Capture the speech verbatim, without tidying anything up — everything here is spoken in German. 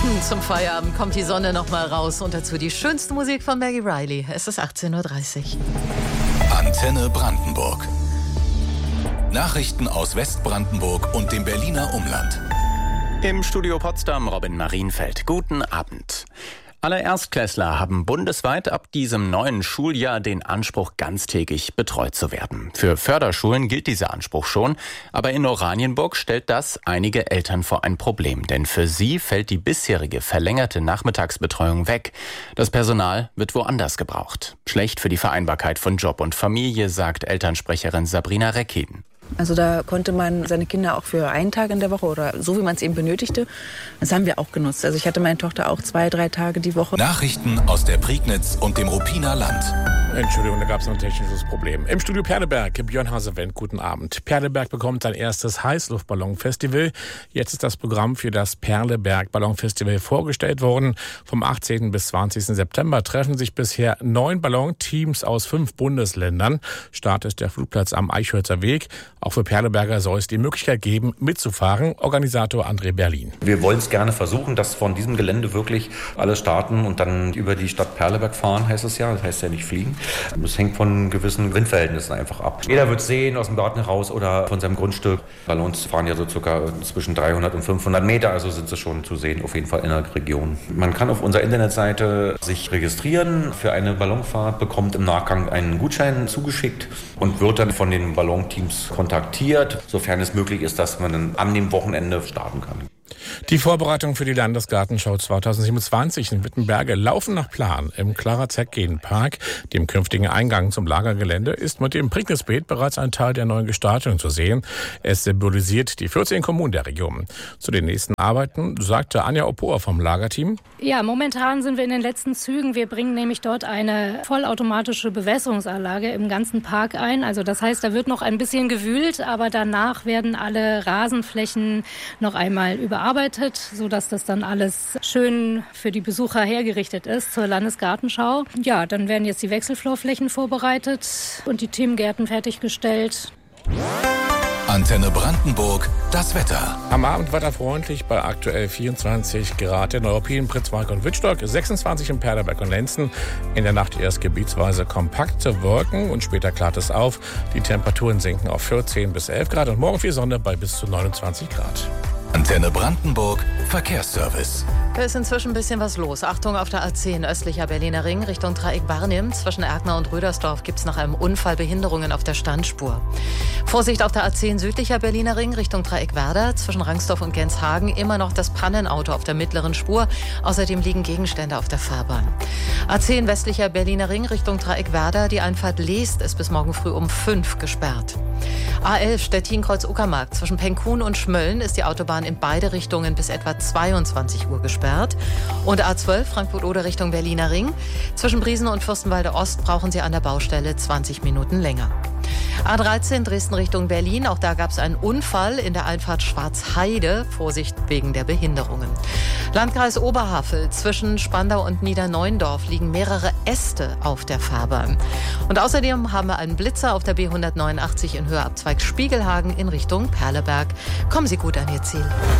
Minuten zum Feierabend kommt die Sonne noch mal raus und dazu die schönste Musik von Maggie Reilly. Es ist achtzehn Uhr dreißig. Antenne Brandenburg. Nachrichten aus Westbrandenburg und dem Berliner Umland. Im Studio Potsdam Robin Marienfeld. Guten Abend. Alle Erstklässler haben bundesweit ab diesem neuen Schuljahr den Anspruch, ganztägig betreut zu werden. Für Förderschulen gilt dieser Anspruch schon, aber in Oranienburg stellt das einige Eltern vor ein Problem. Denn für sie fällt die bisherige verlängerte Nachmittagsbetreuung weg. Das Personal wird woanders gebraucht. Schlecht für die Vereinbarkeit von Job und Familie, sagt Elternsprecherin Sabrina Reckheden. Also da konnte man seine Kinder auch für einen Tag in der Woche oder so, wie man es eben benötigte. Das haben wir auch genutzt. Also ich hatte meine Tochter auch zwei, drei Tage die Woche. Nachrichten aus der Prignitz und dem Ruppiner Land. Entschuldigung, da gab es noch ein technisches Problem. Im Studio Perleberg, Björn Hasewendt, guten Abend. Perleberg bekommt sein erstes Heißluftballonfestival. Jetzt ist das Programm für das Perleberg Ballonfestival vorgestellt worden. Vom achtzehnten bis zwanzigsten September treffen sich bisher neun Ballonteams aus fünf Bundesländern. Start ist der Flugplatz am Eichhörzer Weg. Auch für Perleberger soll es die Möglichkeit geben, mitzufahren. Organisator André Berlin. Wir wollen es gerne versuchen, dass von diesem Gelände wirklich alle starten und dann über die Stadt Perleberg fahren, heißt es ja. Das heißt ja nicht fliegen. Das hängt von gewissen Windverhältnissen einfach ab. Jeder wird sehen, aus dem Garten heraus oder von seinem Grundstück. Ballons fahren ja so circa zwischen dreihundert und fünfhundert Meter, also sind sie schon zu sehen, auf jeden Fall in der Region. Man kann auf unserer Internetseite sich registrieren für eine Ballonfahrt, bekommt im Nachgang einen Gutschein zugeschickt und wird dann von den Ballonteams kontaktiert, sofern es möglich ist, dass man dann an dem Wochenende starten kann. Die Vorbereitungen für die Landesgartenschau zweitausendsiebenundzwanzig in Wittenberge laufen nach Plan. Im Clara-Zetkin-Park, dem künftigen Eingang zum Lagergelände, ist mit dem Prignitz-Beet bereits ein Teil der neuen Gestaltung zu sehen. Es symbolisiert die vierzehn Kommunen der Region. Zu den nächsten Arbeiten sagte Anja Opoa vom Lagerteam: Ja, momentan sind wir in den letzten Zügen. Wir bringen nämlich dort eine vollautomatische Bewässerungsanlage im ganzen Park ein. Also das heißt, da wird noch ein bisschen gewühlt, aber danach werden alle Rasenflächen noch einmal überarbeitet, sodass das dann alles schön für die Besucher hergerichtet ist zur Landesgartenschau. Ja, dann werden jetzt die Wechselflorflächen vorbereitet und die Themengärten fertiggestellt. Antenne Brandenburg, das Wetter. Am Abend wetterfreundlich bei aktuell vierundzwanzig Grad in Neuruppin, Pritzmark und Wittstock, sechsundzwanzig in Perleberg und Lenzen. In der Nacht erst gebietsweise kompakte Wolken und später klart es auf. Die Temperaturen sinken auf vierzehn bis elf Grad und morgen viel Sonne bei bis zu neunundzwanzig Grad. Antenne Brandenburg, Verkehrsservice. Da ist inzwischen ein bisschen was los. Achtung, auf der A zehn, östlicher Berliner Ring, Richtung Dreieck Barnim. Zwischen Erkner und Rödersdorf gibt es nach einem Unfall Behinderungen auf der Standspur. Vorsicht auf der A zehn, südlicher Berliner Ring, Richtung Dreieck Werder. Zwischen Rangsdorf und Genshagen immer noch das Pannenauto auf der mittleren Spur. Außerdem liegen Gegenstände auf der Fahrbahn. A zehn, westlicher Berliner Ring, Richtung Dreieck Werder. Die Einfahrt Leest ist bis morgen früh um fünf gesperrt. A elf, Stettin-Kreuz-Uckermark. Zwischen Penkhuhn und Schmölln ist die Autobahn in beide Richtungen bis etwa zweiundzwanzig Uhr gesperrt. Und A zwölf, Frankfurt-Oder Richtung Berliner Ring. Zwischen Briesen und Fürstenwalde Ost brauchen Sie an der Baustelle zwanzig Minuten länger. A dreizehn, Dresden Richtung Berlin. Auch da gab es einen Unfall in der Einfahrt Schwarzheide. Vorsicht wegen der Behinderungen. Landkreis Oberhavel. Zwischen Spandau und Niederneuendorf liegen mehrere Äste auf der Fahrbahn. Und außerdem haben wir einen Blitzer auf der B hundertneunundachtzig in Höhe Abzweig Spiegelhagen in Richtung Perleberg. Kommen Sie gut an Ihr Ziel.